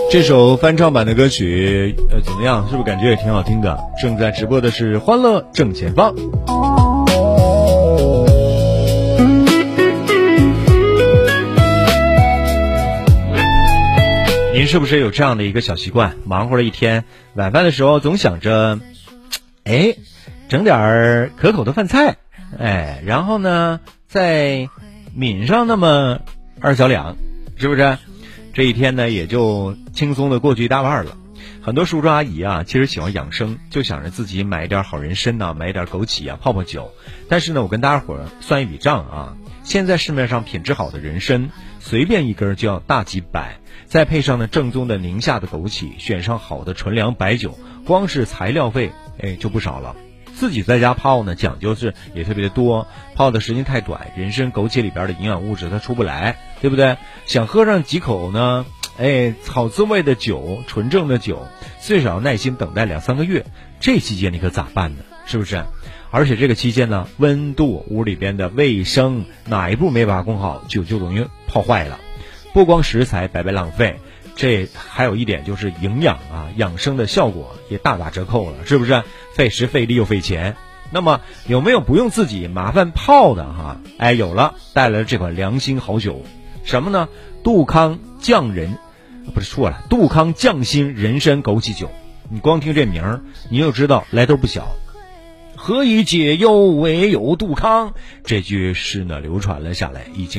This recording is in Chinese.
这首翻唱版的歌曲，怎么样？是不是感觉也挺好听的？正在直播的是《欢乐正前方》。您是不是有这样的一个小习惯？忙活了一天，晚饭的时候总想着，整点可口的饭菜，然后呢，再抿上那么2小两，是不是？这一天呢，也就轻松的过去一大半了。很多叔叔阿姨啊，其实喜欢养生，就想着自己买一点好人参呐，买一点枸杞啊，泡泡酒。但是呢，我跟大家伙算一笔账啊，现在市面上品质好的人参，随便一根就要大几百，再配上呢正宗的宁夏的枸杞，选上好的纯粮白酒，光是材料费，就不少了。自己在家泡呢，讲究是也特别的多，泡的时间太短，人参枸杞里边的营养物质它出不来，对不对？想喝上几口呢，好滋味的酒，纯正的酒，最少耐心等待2-3个月，这期间你可咋办呢？是不是？而且这个期间呢，温度、屋里边的卫生，哪一步没把控好，酒就容易泡坏了。不光食材白白浪费，这还有一点就是营养啊，养生的效果也大打折扣了，是不是？费时费力又费钱。那么有没有不用自己麻烦泡的哈？有了，带来了这款良心好酒，什么呢？杜康匠心人参枸杞酒。你光听这名儿，你就知道来头不小。何以解忧，唯有杜康，这句诗呢流传了下来，已经